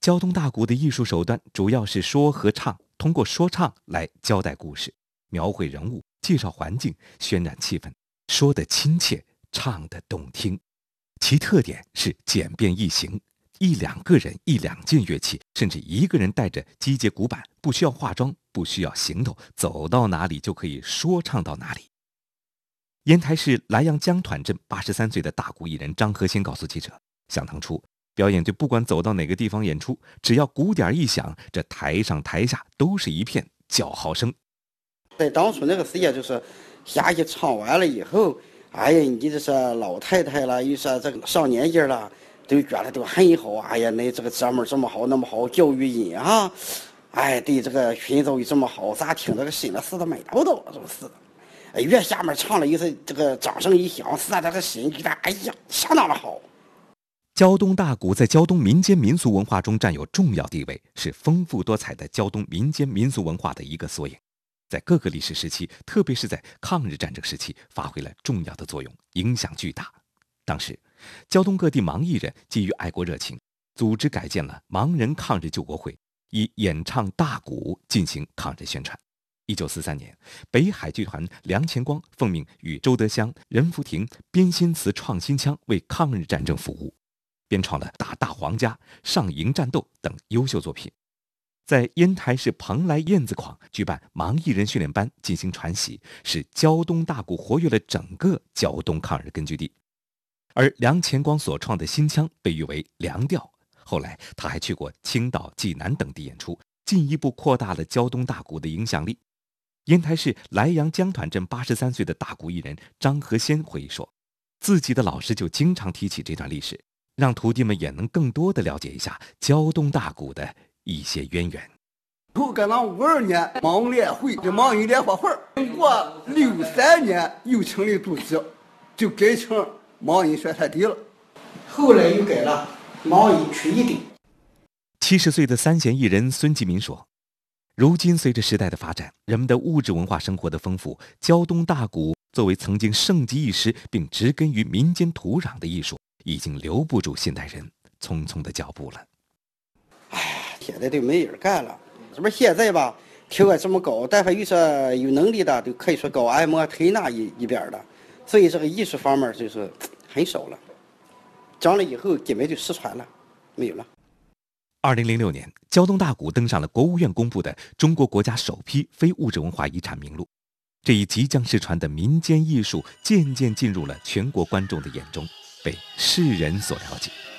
胶东大鼓的艺术手段主要是说和唱，通过说唱来交代故事，描绘人物，介绍环境，渲染气氛，说得亲切，唱得动听。其特点是简便易行，一两个人一两件乐器，甚至一个人带着机械鼓板，不需要化妆，不需要行头，走到哪里就可以说唱到哪里。烟台市莱阳江团镇83岁的大鼓艺人张和先告诉记者，想当初表演队不管走到哪个地方演出，只要鼓点一响，这台上台下都是一片叫好声。 在当初那个时间，就是下去唱完了以后，哎呀，你这是老太太了，又是这个上年纪了，都觉得都很好。哎呀，那这个节目这么好，那么好，教育音啊，哎，对这个群众又这么好，咱听这个心里似的美叨叨了，就是的。哎，越下面唱了以后，这个掌声一响，咱这个心觉得哎呀，相当的好。 胶东大鼓在胶东民间民俗文化中占有重要地位，是丰富多彩的胶东民间民俗文化的一个缩影。在各个历史时期，特别是在抗日战争时期，发挥了重要的作用，影响巨大。当时，胶东各地盲艺人基于爱国热情，组织改建了盲人抗日救国会，以演唱大鼓进行抗日宣传。1943年，北海剧团梁乾光奉命与周德湘、任福廷编新词创新腔，为抗日战争服务，编创了《打大黄家》《上营战斗》等优秀作品。在烟台市蓬莱燕子坊举办盲艺人训练班进行传习，使胶东大鼓活跃了整个胶东抗日根据地。而梁乾光所创的新腔被誉为梁调，后来他还去过青岛、济南等地演出，进一步扩大了胶东大鼓的影响力。烟台市莱阳江团镇83岁的大鼓艺人张和先回忆说，自己的老师就经常提起这段历史，让徒弟们也能更多地了解一下胶东大鼓的一些渊源。 后跟俺52年盲联会的盲人联欢会，经过63年又成立组织，就改成盲人宣传队了。 后来又改了盲人曲艺队。 70岁的三弦艺人孙继民说，如今随着时代的发展，人们的物质文化生活的丰富，胶东大鼓作为曾经盛极一时并植根于民间土壤的艺术，已经留不住现代人匆匆的脚步了。 哎，现在都没人干了。这不现在吧，跳得这么高，但凡有说有能力的，都可以说高按摩推那一边的，所以这个艺术方面就是很少了。讲了以后根本就失传了，没有了。 2006年，胶东大鼓登上了国务院公布的中国国家首批非物质文化遗产名录。这一即将失传的民间艺术渐渐进入了全国观众的眼中，被世人所了解。